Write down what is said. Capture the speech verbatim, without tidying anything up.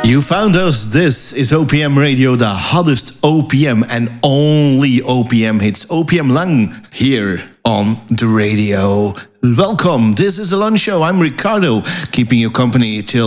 You found us. This is O P M Radio, the hottest O P M and only O P M hits. O P M Lang here on the radio. Welcome. This is the Lunch Show. I'm Ricardo, keeping you company till